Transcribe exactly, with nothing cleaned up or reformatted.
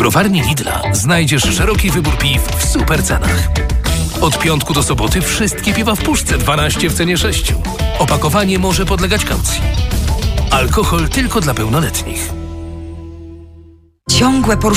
browarni Lidla znajdziesz szeroki wybór piw w super cenach. Od piątku do soboty wszystkie piwa w puszce dwanaście w cenie sześciu. Opakowanie może podlegać kaucji. Alkohol tylko dla pełnoletnich. Ciągłe poruszanie